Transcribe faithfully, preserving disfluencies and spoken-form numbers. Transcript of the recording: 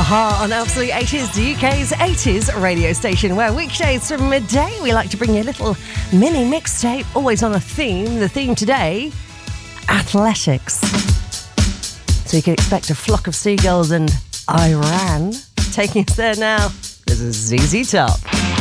Aha on Absolute eighties, the U K's eighties radio station, where weekdays from midday we like to bring you a little mini mixtape, always on a theme. The theme today, athletics. So you can expect a flock of seagulls and Iran taking us there now. This is Z Z Top.